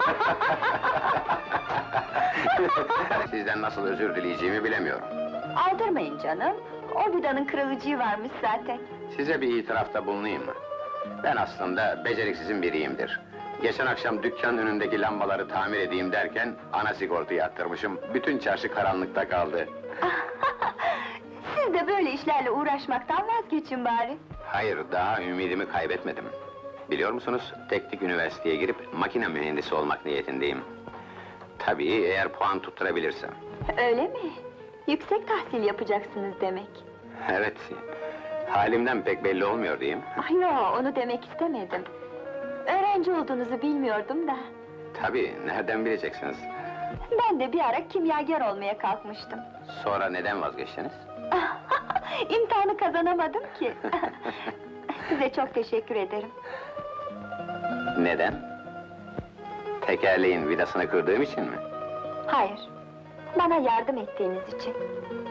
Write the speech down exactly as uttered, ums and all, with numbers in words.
Sizden nasıl özür dileyeceğimi bilemiyorum. Aldırmayın canım, o vidanın kırılıcığı varmış zaten. Size bir itirafta bulunayım mı? Ben aslında beceriksizin biriyimdir. Geçen akşam dükkan önündeki lambaları tamir edeyim derken ana sigortayı attırmışım. Bütün çarşı karanlıkta kaldı. Siz de böyle işlerle uğraşmaktan vazgeçin bari. Hayır, daha ümidimi kaybetmedim. Biliyor musunuz, teknik üniversiteye girip makine mühendisi olmak niyetindeyim. Tabii eğer puan tutturabilirsem. Öyle mi? Yüksek tahsil yapacaksınız demek. Evet, halimden pek belli olmuyor diyeyim. Ah, yo, onu demek istemedim. Öğrenci olduğunuzu bilmiyordum da. Tabii, nereden bileceksiniz? Ben de bir ara kimyager olmaya kalkmıştım. Sonra neden vazgeçtiniz? İmtihanı kazanamadım ki. Size çok teşekkür ederim. Neden? Tekerleğin vidasını kırdığım için mi? Hayır, bana yardım ettiğiniz için.